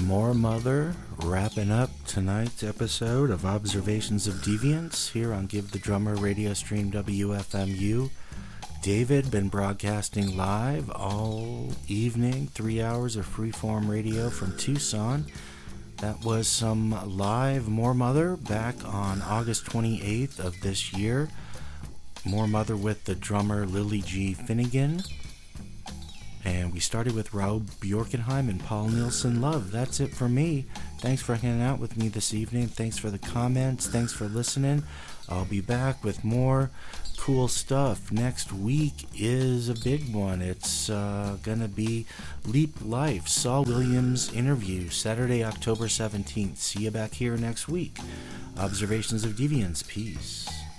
More Mother, wrapping up tonight's episode of Observations of Deviance here on Give the Drummer radio stream WFMU. David been broadcasting live all evening, 3 hours of freeform radio from Tucson. That was some live More Mother back on August 28th of this year. More Mother with the drummer Lily G. Finnegan. And we started with Raoul Bjorkenheim and Paul Nielsen Love. That's it for me. Thanks for hanging out with me this evening. Thanks for the comments. Thanks for listening. I'll be back with more cool stuff. Next week is a big one. It's going to be Leap Life, Saul Williams interview, Saturday, October 17th. See you back here next week. Observations of Deviance. Peace.